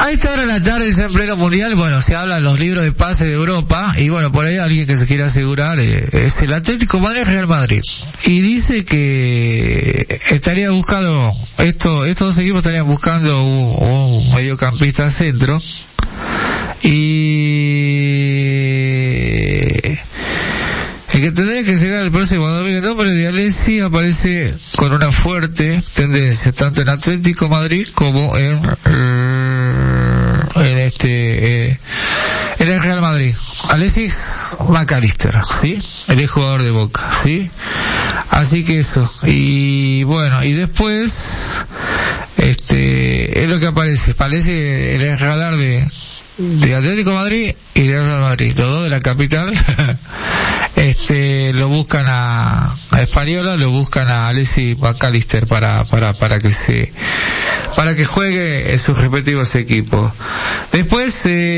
A esta hora de la tarde, en pleno mundial, bueno, se hablan los libros de pase de Europa, y bueno, por ahí alguien que se quiere asegurar es el Atlético Madrid-Real Madrid. Y dice que estaría buscando, estos dos equipos estarían buscando un mediocampista centro, y el que tendría que llegar el próximo domingo, el nombre de Alessi aparece con una fuerte tendencia, tanto en Atlético Madrid como en el Real Madrid. Alexis McAllister, ¿sí? El jugador de Boca, ¿sí? Así que eso. Y bueno, y después, es lo que aparece en el radar de Atlético Madrid y de Real Madrid, los dos de la capital. Lo buscan a Española, lo buscan a Alexis McAllister para que juegue en sus respectivos equipos. Después,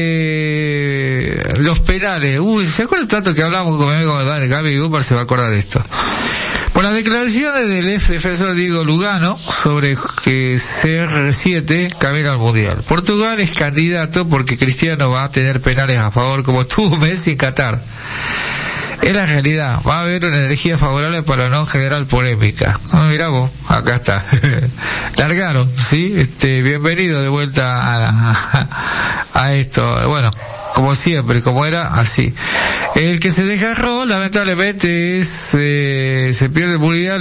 los penales. ¿Se acuerdan tanto que hablamos con mi amigo Gaby Gupar? Se va a acordar de esto. Por las declaraciones del ex defensor Diego Lugano sobre que CR7 camina al Mundial. Portugal es candidato porque Cristiano va a tener penales a favor como tuvo Messi en Qatar. Es la realidad, va a haber una energía favorable para no generar polémica. Mirá vos, acá está. Largaron, ¿sí? Bienvenido de vuelta a esto. Bueno, como siempre, como era, así. El que se desgarró, lamentablemente, se pierde el mundial,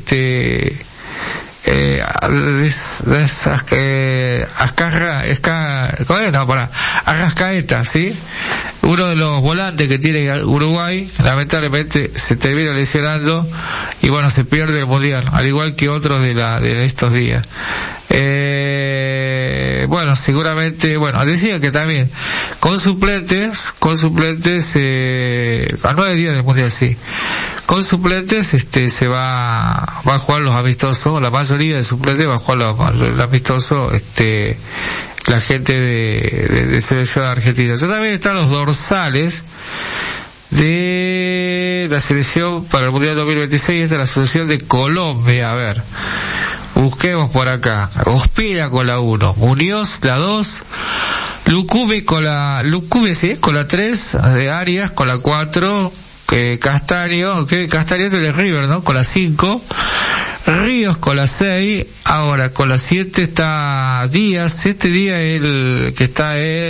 Arrascaeta, ¿sí? Uno de los volantes que tiene Uruguay, lamentablemente se termina lesionando y bueno, se pierde el mundial, al igual que otros de estos días. Bueno, seguramente, decía que también con suplentes, a 9 días del mundial, sí. Con suplentes, se va a jugar los amistosos, la mayoría de suplentes va a jugar los amistosos, la gente de selección argentina. Yo también están los dorsales de la selección para el Mundial 2026, de la selección de Colombia. A ver, busquemos por acá. Ospina con la 1, Muñoz la 2, Lucumi con la 3, de Arias con la 4, Castaño es de River, ¿no? Con la 5, Ríos con la 6, ahora con la 7 está Díaz, Díaz el que está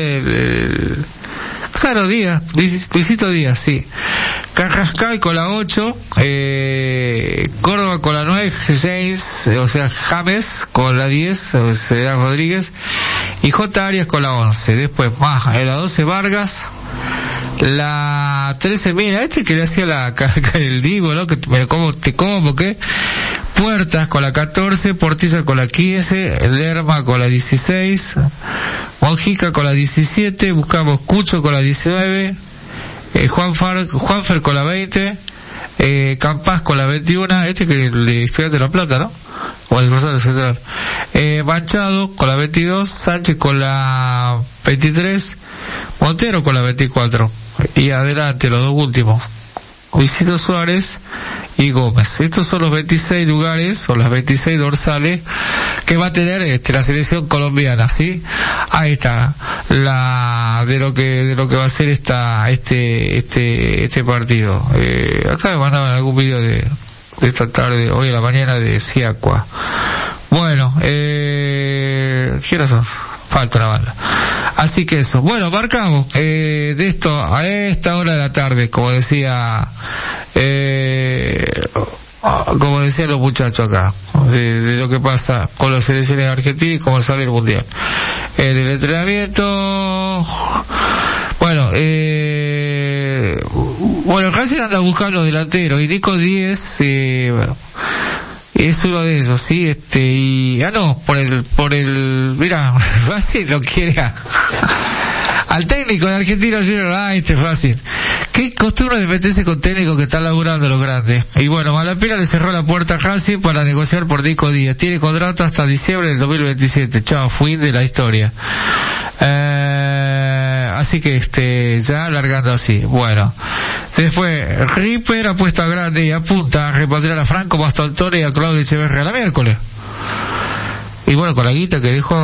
claro, Díaz, Luisito Díaz, sí. Carrascal con la 8, Córdoba con la 9, James con la 10, Rodríguez, y J. Arias con la 11. Después más, en la 12 Vargas, la 13, mira, que le hacía el Divo, ¿no? Que me como, ¿qué? Puertas con la 14, Portilla con la 15, Lerma con la 16, Mojica con la 17, buscamos Cucho con la 19, Juanfer con la 20, Campas con la 21, que es de Estudiantes de La Plata, ¿no? O el Rosario Central. Manchado con la 22, Sánchez con la 23, Montero con la 24, y adelante los dos últimos, Luisito Suárez y Gómez. Estos son los 26 lugares, o las 26 dorsales que va a tener la selección colombiana, ¿sí? Ahí está de lo que va a ser este partido. Acá me mandaban algún video de esta tarde, hoy a la mañana, de Siacua. Bueno, ¿quiénes son? Falta la banda. Así que eso. Bueno, marcamos de esto a esta hora de la tarde, como decían los muchachos acá, de lo que pasa con las selecciones argentinas y cómo sale el mundial. En el entrenamiento, Racing anda buscando delanteros y Nico Díez es uno de ellos, sí, mira, Racing lo quiere al técnico de Argentina Junior, fácil. Qué costumbre de meterse con técnicos que están laburando los grandes. Y bueno, Malapena le cerró la puerta a Racing para negociar por Nico Díaz. Tiene contrato hasta diciembre del 2027. Chao, fin de la historia. Así que ya largando así. Bueno, después Ripper apuesta grande y apunta a repatriar a Franco Bastantone y a Claudio Echeverría la miércoles. Y bueno, con la guita que dejó